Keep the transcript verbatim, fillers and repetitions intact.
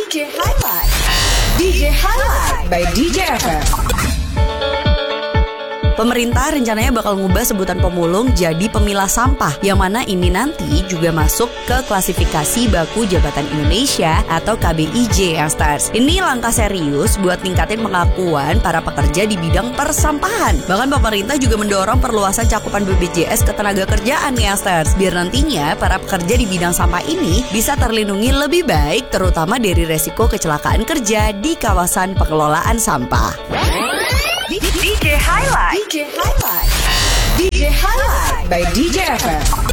J Highlight. D J Highlight by D J F M. Pemerintah rencananya bakal ngubah sebutan pemulung jadi pemilah sampah, yang mana ini nanti juga masuk ke klasifikasi baku Jabatan Indonesia atau K B I J yang stars. Ini langkah serius buat ningkatin pengakuan para pekerja di bidang persampahan. Bahkan pemerintah juga mendorong perluasan cakupan B P J S ke tenaga kerjaan yang stars, biar nantinya para pekerja di bidang sampah ini bisa terlindungi lebih baik, terutama dari resiko kecelakaan kerja di kawasan pengelolaan sampah. D J Highlight. D J Highlight. D J Highlight by D J F M.